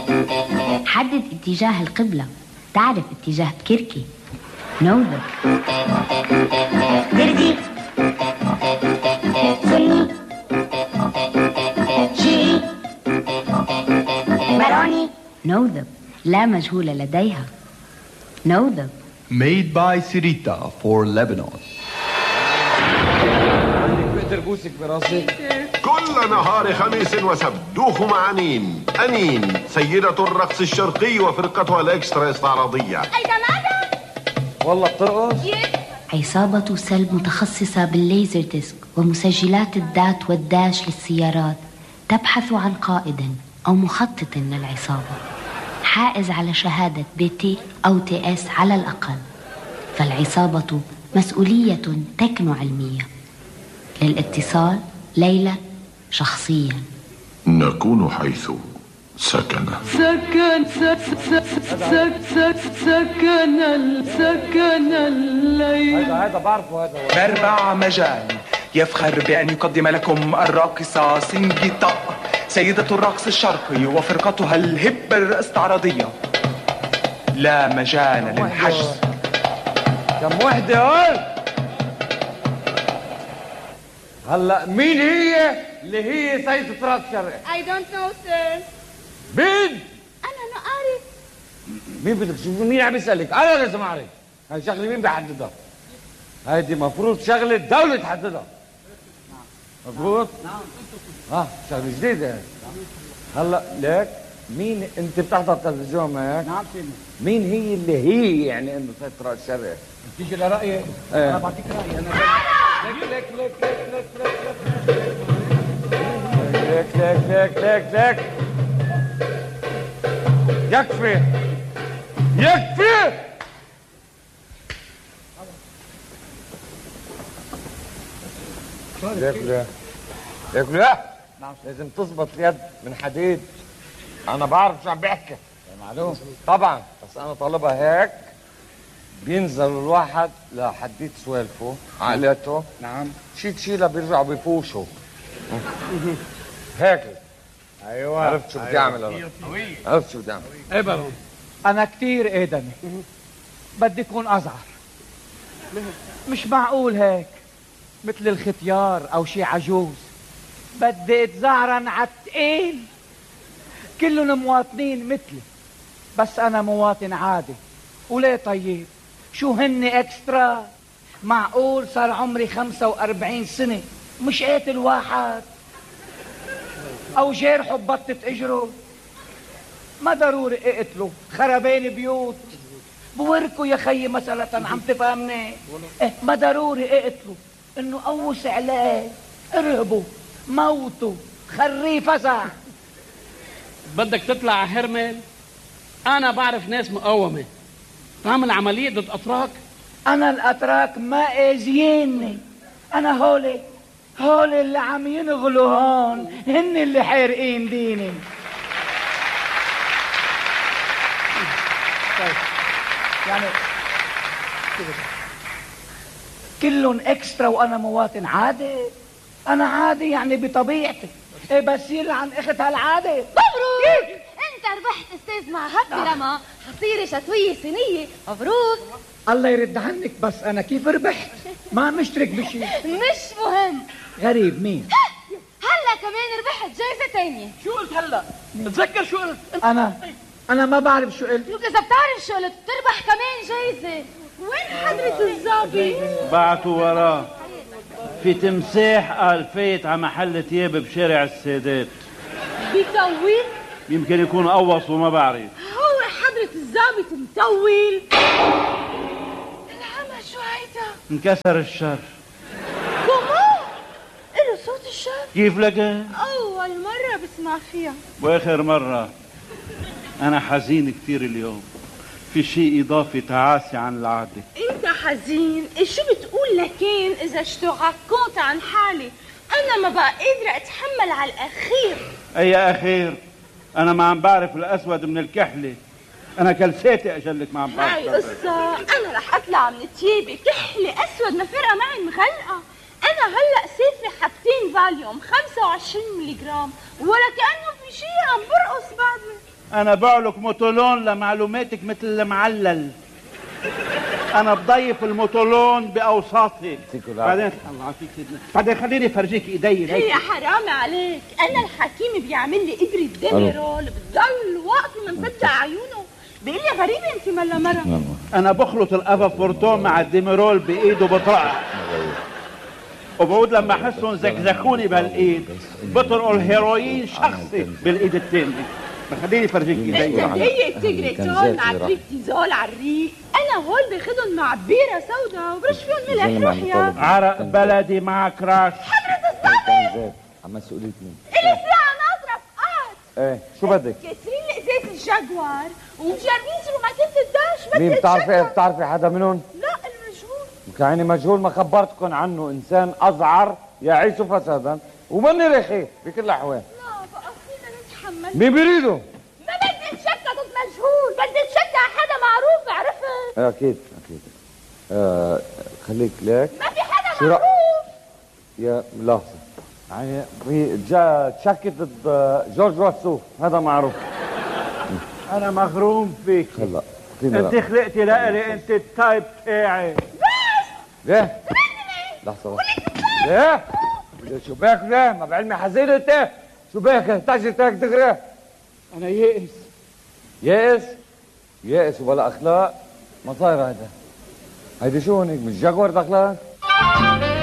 حدد اتجاه القبلة، تعرف اتجاه بكركي. نوذر. دردي، سني، شيعي، براني. نوذر، لا مجهول لديها. نوذر. Made by Sirita for Lebanon. بقدر بوسك براسك. كل نهار خميس وسبت دوخوا مع أنين سيدة الرقص الشرقي وفرقتها الإكسترا استعراضية. أيضا ماذا؟ والله بترقص؟ عصابة سلب متخصصة بالليزر ديسك ومسجلات الدات والداش للسيارات تبحث عن قائد أو مخطط للعصابة حائز على شهادة BT أو TS على الأقل. فالعصابة مسؤولية تكن علمية. للاتصال ليلى شخصيا. نكون حيث سكن الليل. هذا بعرفه هذا. مربع مجال يفخر بأن يقدم لكم الراقصة سنجيتا سيدة الرقص الشرقي وفرقتها الهبة الاستعراضية. لا مجال للحجز. كم وحدة هون؟ هلا مين هي اللي هي سيدة الرقص الشرقي؟ I don't know sir. مين؟ أنا ما أعرف. مين بدك تشوفي؟ مين عم يسألك؟ أنا لازم أعرف. هاي شغلة مين بيحددها؟ هيدي مفروض شغلة الدولة تحددها. مفروض؟ نعم. شغلة جديدة. هلا ليك مين انت بتحضر تلفزيون ما هيك؟ نعم سيدي. مين هي اللي هي يعني انه سيدة الرقص الشرقي؟ بتيجي لرأيي؟ انا بعطيك رأيي انا. ليك يكفي ليك لا لازم تزبط اليد من حديد. انا بعرف شو عم بحكي معلوم طبعا، بس انا طالبها هيك. بينزل الواحد لحديت سوالفه عقلته. نعم. شي تشيلها بيرجعوا بيفوشوا هيك. ايوه عرفت شو بدي اعمل انا. عرفت شو بدي اعمل. ايه بارون، انا كتير ادمي، بدي اكون ازعر. مش معقول هيك مثل الختيار او شي عجوز. بدي اتزعرن عالتقيل. كلهم مواطنين مثلي، بس انا مواطن عادي. وليه طيب؟ شو هني اكسترا؟ معقول صار عمري 45 سنة مش قاتل واحد او جرحه ببطة اجره؟ ما ضروري اقتله، خربين بيوت بوركوا يا خيي مسألة. عم تفهمني؟ ما ضروري اقتله، انه قوس عليه، ارهبوا، موتوا، خريه فزع. بدك تطلع هرمل؟ انا بعرف ناس مقاومة تعمل عملية ضد اتراك. انا الاتراك ما اذيني. انا هولي اللي عم ينغلوا هون هن اللي حارقين ديني. طيب يعني كلهم اكسترا وانا مواطن عادي. انا عادي يعني بطبيعتي. ايه بس يلعن اخت هالعادة. مبروك انت ربحت استاذ معهد برما، حصيري شتوية صينية. مبروك. الله يرد عنك، بس انا كيف ربحت؟ ما مشترك بشي. مش مهم. غريب. مين؟ هلا كمان ربحت جايزة تانية. شو قلت هلا؟ تذكر شو قلت؟ انا ما بعرف شو قلت. لك اذا بتعرف شو قلت بتربح كمان جايزة. وين حضرة الظابط؟ بعتوا وراه في تمساح قال فايت على محل ثياب بشارع السادات. بيطول؟ يمكن يكون قوص وما بعرف. هو حضرة الظابط مطول؟ العمى شو هيدا؟ انكسر الشر. كمان؟ إله صوت الشر؟ كيف لك؟ أول مرة بسمع فيها. وآخر مرة. أنا حزين كثير اليوم، في شيء إضافي تعاسي عن العادة. أنت حزين؟ شو بتقول لكين إذا شتو غكوت عن حالي؟ أنا ما بقى قادرة أتحمل على الأخير. أي أخير؟ أنا ما عم بعرف الأسود من الكحلة. أنا كلساتي أجلك ما عم بعرف. هاي قصة. أنا رح أطلع من تيابي كحلة أسود ما فرقة معي مغلقة. أنا هلأ سافرة حبتين فاليوم 25 ملي جرام ولا كأنه في شيء عم برقص بعدني. انا بعلك موتولون لمعلوماتك مثل المعلل. انا بضيف الموتولون باوساطي. بعدين الله يعافيك سيدنا، بعدين خليني افرجيك ايدي. هي حرام عليك، انا الحكيم بيعمل لي ابره ديميرول بتضل وقت ما مفتح عيونه، بيقول لي غريبه انت ملا مره. انا بخلط الافابورتون مع الديميرول بايده بطرقع، وبعود لما احسهم زكزكوني بهالايد بطرقوا الهيروين شخصي بالايد الثانيه. خليني افرجيك ايدي. هي تيجريتول مع كريبتيزول على الريق، انا هول باخدهم مع بيره سودا وبرش فيهم ملح. روح يا عرق بلدي مع كراش. حضرة الضابط عم مسؤولية مين؟ الي ساعة ناظرة فقط. ايه شو بدك؟ كاسرين الازاز الجاكوار ومجربين روماتيزم الداش. مين بتعرفي حدا منهم؟ لا المجهول. كعيني مجهول ما خبرتكم عنه، انسان ازعر يعيش فسادا ومني رخي بكل الاحوال. لا بقى فينا نتحمل. مين بيريده؟ ما بدي اتشكى ضد مجهول، بدي اتشكى حدا معروف. عرفت؟ اكيد خليك ليك. ما في حدا معروف. يا لحظة يعني جا تشكت ضد جورج وسوف، هذا معروف. انا مغروم فيك. هلا انت خلقتي لإلي، انت التايب تاعي. ليه؟ لحظة ليه؟ شو بك ليه؟ ما بعلمي حزين انت؟ شو بك؟ تاجرتك دغري؟ انا يائس. يائس وبلا اخلاق؟ ما صاير هيدا. هيدي شو هونيك؟ مش جاكور دخلك؟